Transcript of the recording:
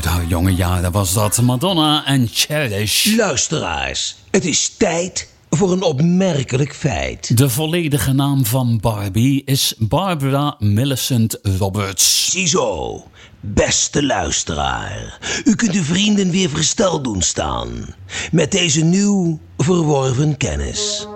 Uit haar jonge jaren was dat Madonna en Cherish. Luisteraars, het is tijd voor een opmerkelijk feit. De volledige naam van Barbie is Barbara Millicent Roberts. Ziezo, beste luisteraar. U kunt uw vrienden weer versteld doen staan met deze nieuw verworven kennis.